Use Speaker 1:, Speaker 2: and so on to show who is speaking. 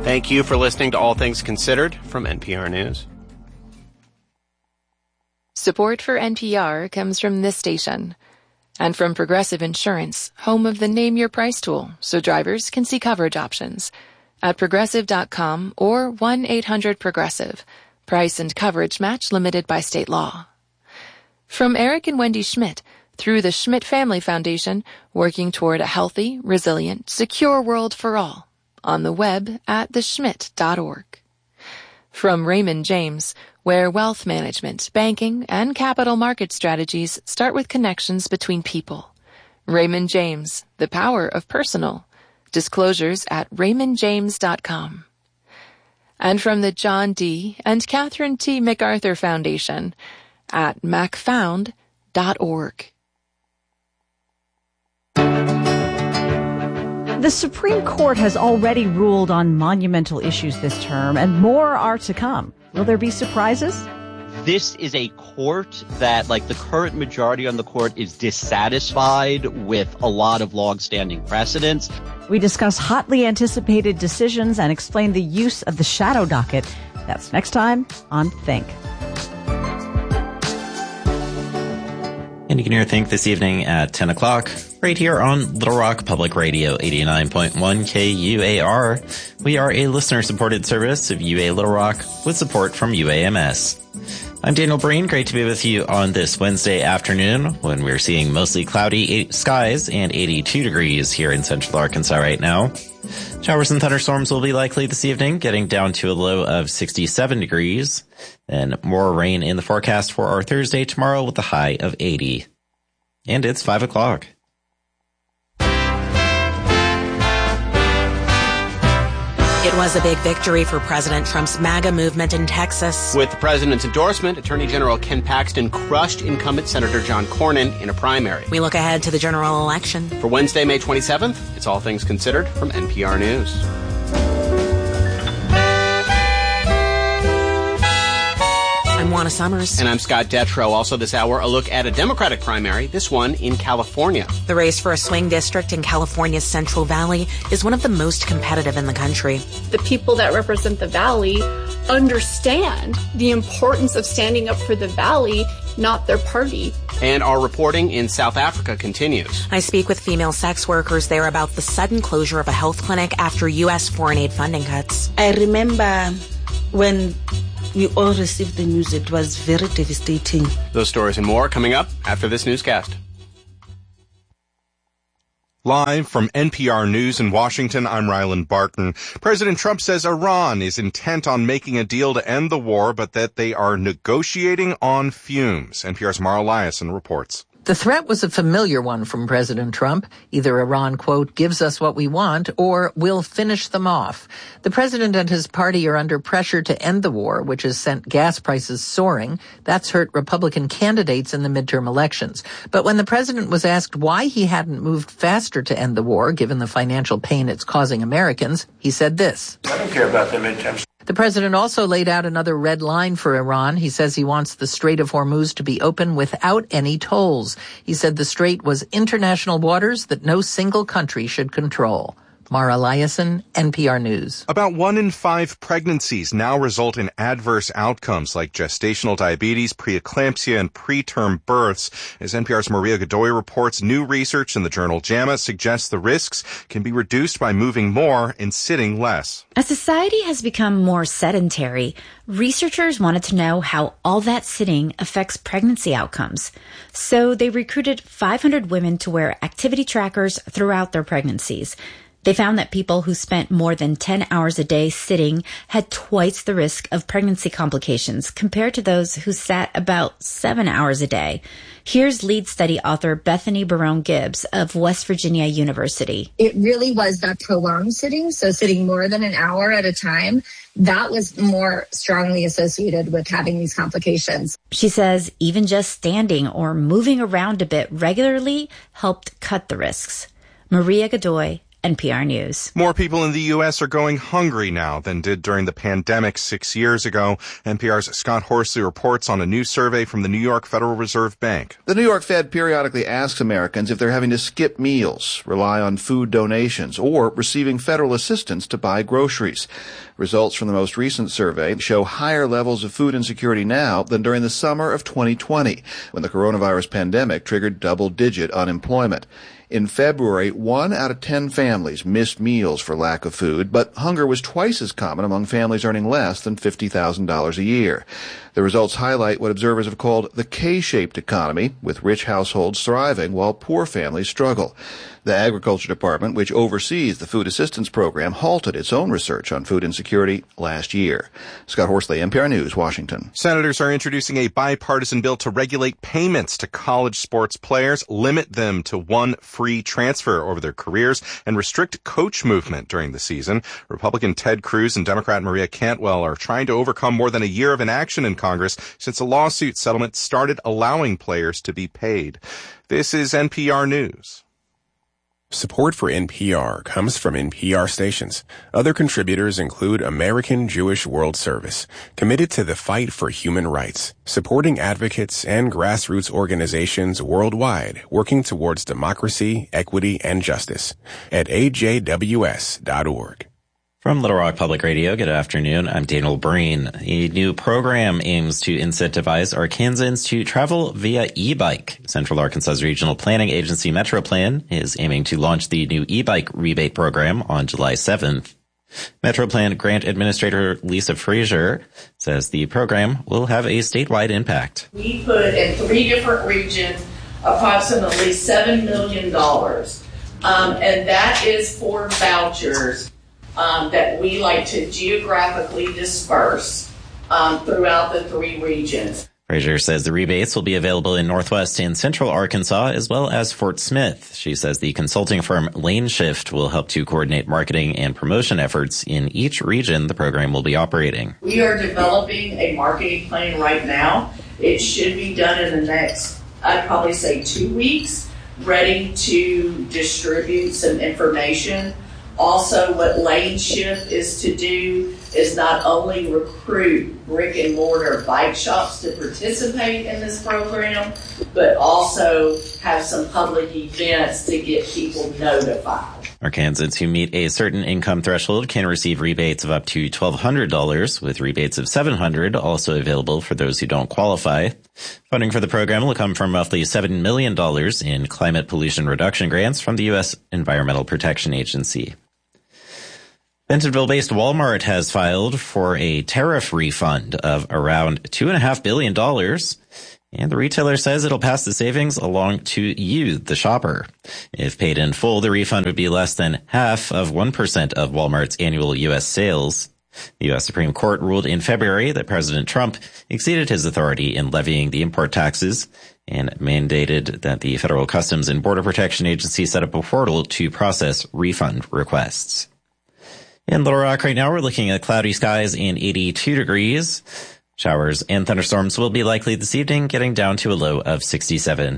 Speaker 1: Thank you for listening to All Things Considered from NPR News.
Speaker 2: Support for NPR comes from this station and from Progressive Insurance, home of the Name Your Price tool, so drivers can see coverage options at Progressive.com or 1-800-PROGRESSIVE. Price and coverage match limited by state law. From Eric and Wendy Schmidt, through the Schmidt Family Foundation, working toward a healthy, resilient, secure world for all. On the web at theschmidt.org. From Raymond James, where wealth management, banking, and capital market strategies start with connections between people. Raymond James, the power of personal. Disclosures at raymondjames.com. And from the John D. and Catherine T. MacArthur Foundation at macfound.org.
Speaker 3: The Supreme Court has already ruled on monumental issues this term, and more are to come. Will there be surprises?
Speaker 4: This is a court that, like the current majority on the court, is dissatisfied with a lot of long-standing precedents.
Speaker 3: We discuss hotly anticipated decisions and explain the use of the shadow docket. That's next time on Think.
Speaker 5: And you can hear Think this evening at 10 o'clock, right here on Little Rock Public Radio 89.1 KUAR. We are a listener-supported service of UA Little Rock with support from UAMS. I'm Daniel Breen. Great to be with you on this Wednesday afternoon when we're seeing mostly cloudy skies and 82 degrees here in central Arkansas right now. Showers and thunderstorms will be likely this evening, getting down to a low of 67 degrees. Then more rain in the forecast for our Thursday tomorrow with a high of 80. And it's 5 o'clock.
Speaker 6: It was a big victory for President Trump's MAGA movement in Texas.
Speaker 1: With the president's endorsement, Attorney General Ken Paxton crushed incumbent Senator John Cornyn in a primary.
Speaker 6: We look ahead to the general election.
Speaker 1: For Wednesday, May 27th, it's All Things Considered from NPR News.
Speaker 6: I'm Juana Summers.
Speaker 1: And I'm Scott Detrow. Also this hour, a look at a Democratic primary, this one in California.
Speaker 6: The race for a swing district in California's Central Valley is one of the most competitive in the country.
Speaker 7: The people that represent the Valley understand the importance of standing up for the Valley, not their party.
Speaker 1: And our reporting in South Africa continues.
Speaker 6: I speak with female sex workers there about the sudden closure of a health clinic after U.S. foreign aid funding cuts.
Speaker 8: I remember when we all received the news, it was very devastating.
Speaker 1: Those stories and more coming up after this newscast.
Speaker 9: Live from NPR News in Washington, I'm Ryland Barton. President Trump says Iran is intent on making a deal to end the war, but that they are negotiating on fumes. NPR's Mara Liasson reports.
Speaker 10: The threat was a familiar one from President Trump. Either Iran, quote, gives us what we want, or we'll finish them off. The president and his party are under pressure to end the war, which has sent gas prices soaring. That's hurt Republican candidates in the midterm elections. But when the president was asked why he hadn't moved faster to end the war, given the financial pain it's causing Americans, he said this.
Speaker 11: I don't care about the midterms.
Speaker 10: The president also laid out another red line for Iran. He says he wants the Strait of Hormuz to be open without any tolls. He said the strait was international waters that no single country should control. Mara Liasson, NPR News.
Speaker 9: About 1 in 5 pregnancies now result in adverse outcomes like gestational diabetes, preeclampsia, and preterm births. As NPR's Maria Godoy reports, new research in the journal JAMA suggests the risks can be reduced by moving more and sitting less.
Speaker 12: As society has become more sedentary, researchers wanted to know how all that sitting affects pregnancy outcomes. So they recruited 500 women to wear activity trackers throughout their pregnancies. They found that people who spent more than 10 hours a day sitting had twice the risk of pregnancy complications compared to those who sat about 7 hours a day. Here's lead study author Bethany Barone Gibbs of West Virginia University.
Speaker 13: It really was that prolonged sitting, so sitting more than an hour at a time, that was more strongly associated with having these complications.
Speaker 12: She says even just standing or moving around a bit regularly helped cut the risks. Maria Godoy, NPR News.
Speaker 9: More people in the U.S. are going hungry now than did during the pandemic 6 years ago. NPR's Scott Horsley reports on a new survey from the New York Federal Reserve Bank.
Speaker 11: The New York Fed periodically asks Americans if they're having to skip meals, rely on food donations, or receiving federal assistance to buy groceries. Results from the most recent survey show higher levels of food insecurity now than during the summer of 2020, when the coronavirus pandemic triggered double-digit unemployment. In February, 1 out of 10 families missed meals for lack of food, but hunger was twice as common among families earning less than $50,000 a year. The results highlight what observers have called the K-shaped economy, with rich households thriving while poor families struggle. The Agriculture Department, which oversees the food assistance program, halted its own research on food insecurity last year. Scott Horsley, NPR News, Washington.
Speaker 9: Senators are introducing a bipartisan bill to regulate payments to college sports players, limit them to one free transfer over their careers, and restrict coach movement during the season. Republican Ted Cruz and Democrat Maria Cantwell are trying to overcome more than a year of inaction in Congress since a lawsuit settlement started allowing players to be paid. This is NPR News.
Speaker 14: Support for NPR comes from NPR stations. Other contributors include American Jewish World Service, committed to the fight for human rights, supporting advocates and grassroots organizations worldwide working towards democracy, equity, and justice at ajws.org.
Speaker 5: From Little Rock Public Radio, good afternoon. I'm Daniel Breen. A new program aims to incentivize Arkansans to travel via e-bike. Central Arkansas's Regional Planning Agency MetroPlan is aiming to launch the new e-bike rebate program on July 7th. MetroPlan Grant Administrator Lisa Frazier says the program will have a statewide impact.
Speaker 15: We put in 3 different regions approximately $7 million, and that is for vouchers that we like to geographically disperse throughout the 3 regions.
Speaker 5: Frazier says the rebates will be available in Northwest and Central Arkansas as well as Fort Smith. She says the consulting firm Lane Shift will help to coordinate marketing and promotion efforts in each region the program will be operating.
Speaker 15: We are developing a marketing plan right now. It should be done in the next, I'd probably say 2 weeks, ready to distribute some information. Also, what Lane Shift is to do is not only recruit brick and mortar bike shops to participate in this program, but also have some public events to get people notified.
Speaker 5: Arkansans who meet a certain income threshold can receive rebates of up to $1,200, with rebates of $700 also available for those who don't qualify. Funding for the program will come from roughly $7 million in climate pollution reduction grants from the U.S. Environmental Protection Agency. Bentonville-based Walmart has filed for a tariff refund of around $2.5 billion, and the retailer says it'll pass the savings along to you, the shopper. If paid in full, the refund would be less than half of 1% of Walmart's annual U.S. sales. The U.S. Supreme Court ruled in February that President Trump exceeded his authority in levying the import taxes and mandated that the Federal Customs and Border Protection Agency set up a portal to process refund requests. In Little Rock right now, we're looking at cloudy skies and 82 degrees. Showers and thunderstorms will be likely this evening, getting down to a low of 67.